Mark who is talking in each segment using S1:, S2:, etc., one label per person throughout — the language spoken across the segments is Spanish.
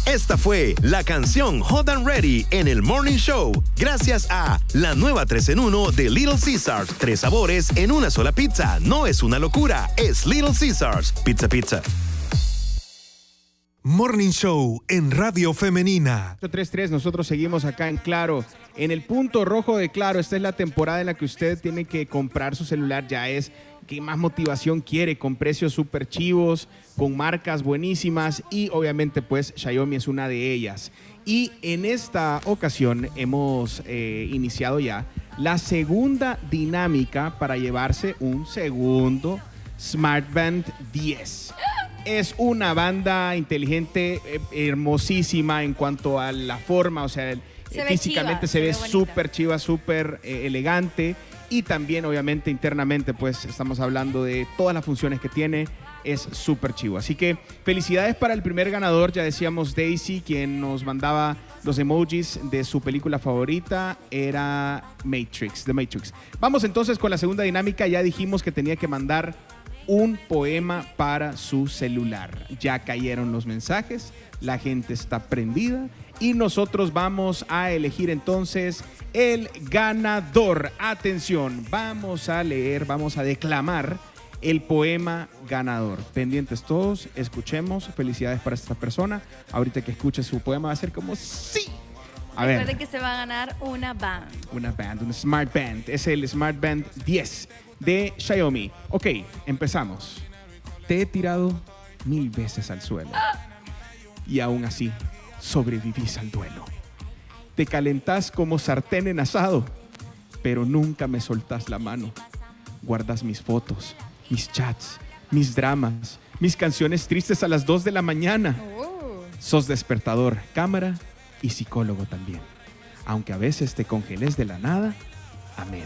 S1: Esta fue la canción Hot and Ready en el Morning Show. Gracias a la nueva 3 en 1 de Little Caesars. 3 sabores en una sola pizza. No es una locura, es Little Caesars. Pizza, pizza.
S2: Morning Show en Radio Femenina.
S3: 833, nosotros seguimos acá en Claro, en el punto rojo de Claro. Esta es la temporada en la que usted tiene que comprar su celular. Ya es que más motivación quiere, con precios súper chivos, con marcas buenísimas y obviamente pues Xiaomi es una de ellas. Y en esta ocasión hemos iniciado ya la segunda dinámica para llevarse un segundo Smartband 10. Es una banda inteligente, hermosísima en cuanto a la forma, o sea, físicamente se ve súper chiva, súper elegante. Y también, obviamente, internamente, pues estamos hablando de todas las funciones que tiene. Es súper chivo. Así que felicidades para el primer ganador. Ya decíamos Daisy, quien nos mandaba los emojis de su película favorita. Era Matrix, The Matrix. Vamos entonces con la segunda dinámica. Ya dijimos que tenía que mandar un poema para su celular. Ya cayeron los mensajes. La gente está prendida. Y nosotros vamos a elegir entonces el ganador. Atención, vamos a leer, vamos a declamar el poema ganador. Pendientes todos, escuchemos. Felicidades para esta persona. Ahorita que escuche su poema va a ser como sí. A ver.
S4: Recuerden que se va a ganar una band.
S3: Una band, un Smart Band. Es el Smart Band 10 de Xiaomi. Ok, empezamos. Te he tirado 1000 veces al suelo. Y aún así sobrevivís al duelo. Te calentás como sartén en asado, pero nunca me soltás la mano. Guardas mis fotos, mis chats, mis dramas, mis canciones tristes a las 2 de la mañana. Sos despertador, cámara y psicólogo también. Aunque a veces te congeles de la nada. Amén.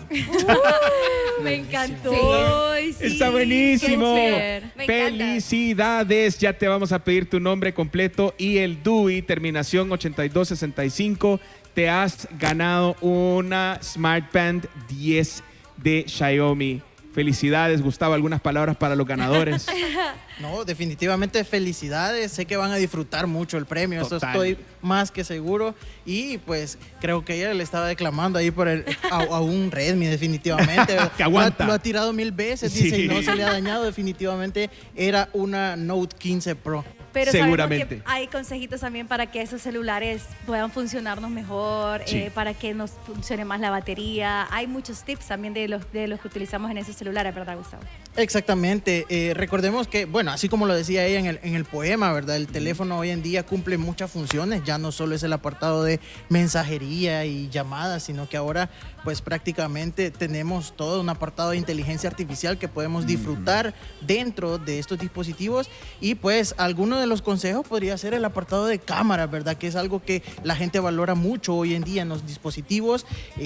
S4: Me encantó.
S3: Sí. Está buenísimo. Felicidades. Ya te vamos a pedir tu nombre completo y el DUI, terminación 8265. Te has ganado una Smartband 10 de Xiaomi. Felicidades, Gustavo. ¿Algunas palabras para los ganadores?
S5: No, definitivamente felicidades. Sé que van a disfrutar mucho el premio.
S3: Total.
S5: Eso estoy más que seguro. Y pues creo que ella le estaba declamando ahí por a un Redmi, definitivamente.
S3: Que aguanta.
S5: Lo ha tirado 1000 veces, dice,
S3: Sí.
S5: y no se le ha dañado. Definitivamente era una Note 15 Pro.
S4: Pero
S3: seguramente
S4: sabemos que hay consejitos también para que esos celulares puedan funcionarnos mejor,
S3: Sí.
S4: para que nos funcione más la batería. Hay muchos tips también de los que utilizamos en esos celulares, ¿verdad, Gustavo?
S5: Exactamente. Recordemos que, bueno, así como lo decía ella en el poema, ¿verdad? El teléfono hoy en día cumple muchas funciones. Ya no solo es el apartado de mensajería y llamadas, sino que ahora, pues prácticamente tenemos todo un apartado de inteligencia artificial que podemos disfrutar dentro de estos dispositivos. Y pues alguno de los consejos podría ser el apartado de cámaras, ¿verdad? Que es algo que la gente valora mucho hoy en día en los dispositivos.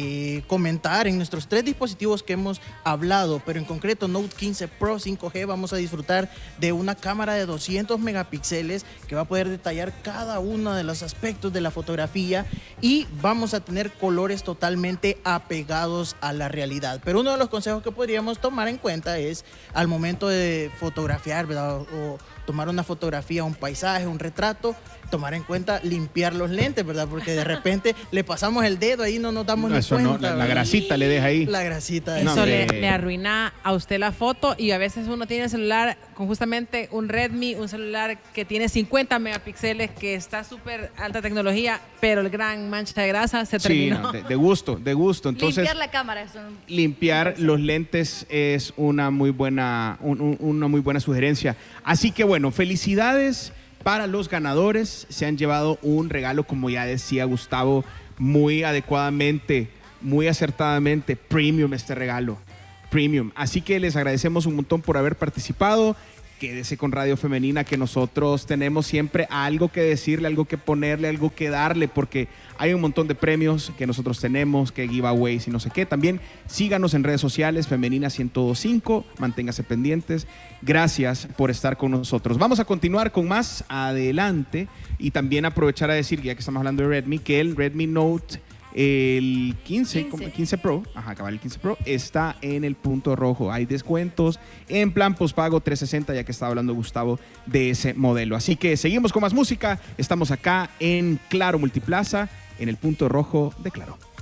S5: Comentar en nuestros 3 dispositivos que hemos hablado, pero en concreto Note 15 Pro 5G vamos a disfrutar de una cámara de 200 megapíxeles que va a poder detallar cada uno de los aspectos de la fotografía y vamos a tener colores totalmente apegados a la realidad. Pero uno de los consejos que podríamos tomar en cuenta es al momento de fotografiar, ¿verdad? O tomar una fotografía, un paisaje, un retrato, tomar en cuenta limpiar los lentes, ¿verdad? Porque de repente le pasamos el dedo ahí y no nos damos ni
S3: Eso
S5: cuenta.
S3: no, la grasita le deja ahí.
S5: La grasita.
S3: No,
S6: Eso
S3: hombre.
S6: le arruina a usted la foto y a veces uno tiene el celular con justamente un Redmi, un celular que tiene 50 megapíxeles, que está súper alta tecnología, pero el gran mancha de grasa se
S3: Sí,
S6: terminó.
S3: no, de gusto. Entonces,
S4: Limpiar la cámara es
S3: limpiar los lentes es una muy buena sugerencia. Así que bueno, felicidades para los ganadores. Se han llevado un regalo, como ya decía Gustavo, muy adecuadamente, muy acertadamente, premium este regalo. Premium. Así que les agradecemos un montón por haber participado. Quédese con Radio Femenina, que nosotros tenemos siempre algo que decirle, algo que ponerle, algo que darle, porque hay un montón de premios que nosotros tenemos, que giveaways y no sé qué. También síganos en redes sociales, Femenina 105, manténgase pendientes. Gracias por estar con nosotros. Vamos a continuar con más adelante y también aprovechar a decir, ya que estamos hablando de Redmi, que el Redmi Note El 15 Pro, el 15 Pro está en el punto rojo. Hay descuentos en plan postpago 360, ya que estaba hablando Gustavo de ese modelo. Así que seguimos con más música. Estamos acá en Claro Multiplaza, en el punto rojo de Claro.